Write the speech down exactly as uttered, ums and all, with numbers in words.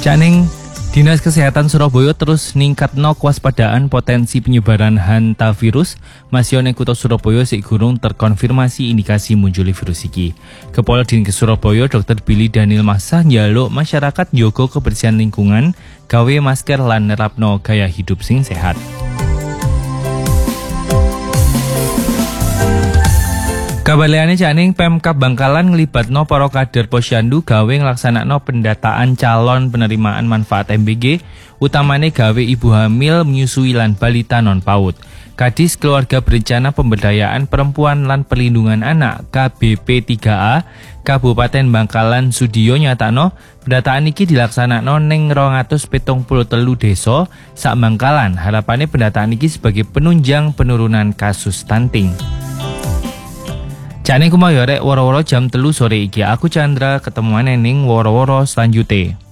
Caning Dinas Kesehatan Surabaya terus ningkatno kewaspadaan potensi penyebaran hantavirus. Masih ning kutha Surabaya sik gurung terkonfirmasi indikasi munculnya virus iki. Kepala Dinkes Surabaya Dokter Billy Daniel Masah njaluk masyarakat njaga kebersihan lingkungan, gawe masker lan nerapno gaya hidup sing sehat. Kabaliane Caning Pemkab Bangkalan nglibatno para kader Posyandu gawe nglaksanakno pendataan calon penerimaan manfaat M B G, utamane gawe ibu hamil, menyusui lan balita non PAUD. Kadis Keluarga Berencana Pemberdayaan Perempuan lan Perlindungan Anak K B P tiga A Kabupaten Bangkalan Sudiyo nyatakno pendataan iki dilaksanakno ning rong atus pitung puluh telu desa sak Bangkalan. Harapane pendataan iki sebagai penunjang penurunan kasus stunting. Caning kumaha rek woro-woro jam telu sore iki. Aku Chandra, ketemuan ning woro-woro selanjutnya.